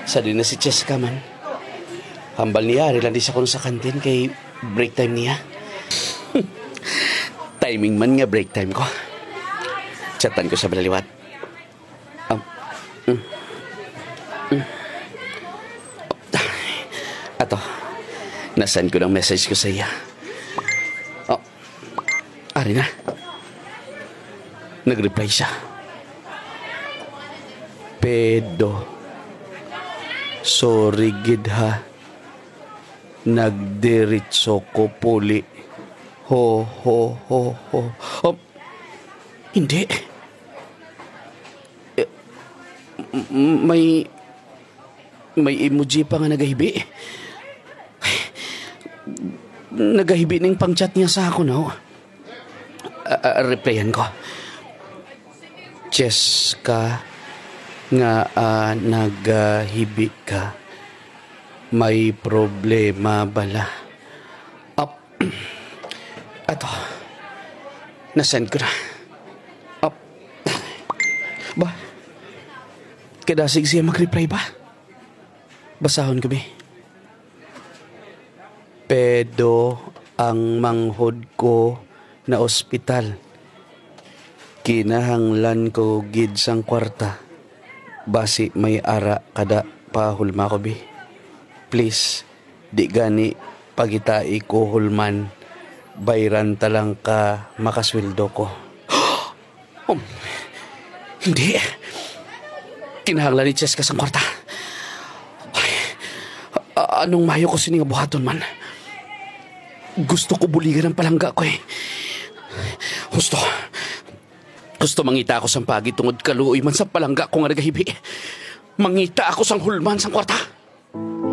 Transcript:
Sa din na si Cheska man. Hambal niya, lang di sa kuno sa kantin kay break time niya. Timing man nga break time ko. Chatan ko sa balaliwat. Um, mm, mm. Ato, nasend ko ng message ko sa iya. Oh, ari na. Nag-reply siya. Pedo. Sorry gid ha. Nagdiritso ko puli. Ho, ho, ho, ho. Oh, hindi. Eh, may emoji pa nga nagahibi. Nagahibi ng pang-chat niya sa ako, no? Replyan ko. Cheska nga nagahibi ka. May problema bala. Up. Ato. Nasend ko na. Up. Ba? Kadasig siya mag-reply ba? Basahon kami. Pedo ang manghod ko na ospital. Kinahanglan ko gid sang kwarta. Basi may ara kada pahulma ko bi. Please, di gani pagitai ko hulman. Bayran talang ka makasweldo ko. Hindi. Kinahanglan ni Cheska sang kwarta. Anong mayo ko sininga buhaton man? Gusto ko buligan ng palangga ko eh. Gusto mangita ako sang pagi tungod kaluoy man sa palangga ko nga nagahibi. Mangita ako sang hulman sang kwarta.